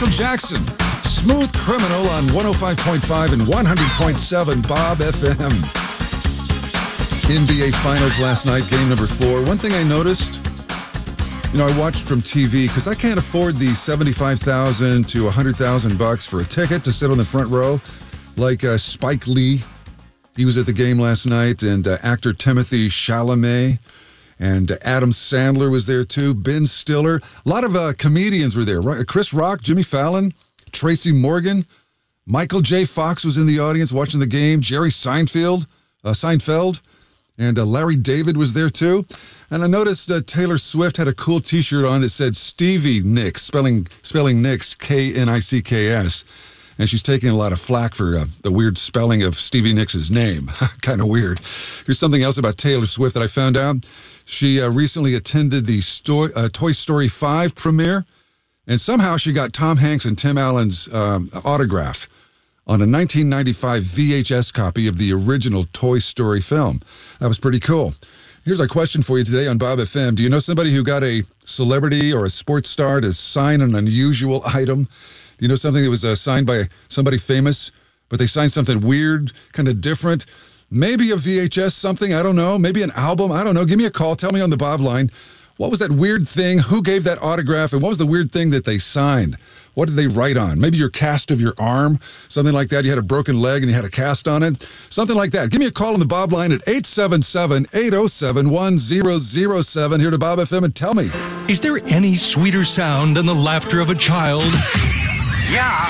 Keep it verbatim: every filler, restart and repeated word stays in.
Michael Jackson. Smooth Criminal on one oh five point five and one hundred point seven Bob F M. N B A Finals last night, game number four. One thing I noticed, you know, I watched from T V because I can't afford the seventy-five thousand to one hundred thousand bucks for a ticket to sit on the front row like uh, Spike Lee. He was at the game last night, and uh, actor Timothy Chalamet. And Adam Sandler was there, too. Ben Stiller. A lot of uh, comedians were there. Chris Rock, Jimmy Fallon, Tracy Morgan. Michael J. Fox was in the audience watching the game. Jerry Seinfeld. Uh, Seinfeld. And uh, Larry David was there, too. And I noticed uh, Taylor Swift had a cool T-shirt on that said Stevie Nicks, spelling, spelling Nicks, K N I C K S. And she's taking a lot of flack for uh, the weird spelling of Stevie Nicks' name. Kind of weird. Here's something else about Taylor Swift that I found out. She uh, recently attended the Sto- uh, Toy Story five premiere, and somehow she got Tom Hanks and Tim Allen's um, autograph on a nineteen ninety-five V H S copy of the original Toy Story film. That was pretty cool. Here's our question for you today on Bob F M. Do you know somebody who got a celebrity or a sports star to sign an unusual item? Do you know something that was uh, signed by somebody famous, but they signed something weird, kind of different? Maybe a V H S something, I don't know. Maybe an album, I don't know. Give me a call. Tell me on the Bob line. What was that weird thing? Who gave that autograph? And what was the weird thing that they signed? What did they write on? Maybe your cast of your arm, something like that. You had a broken leg and you had a cast on it. Something like that. Give me a call on the Bob line at eight seven seven, eight oh seven, one oh oh seven. Here to Bob F M and tell me. Is there any sweeter sound than the laughter of a child? Yeah.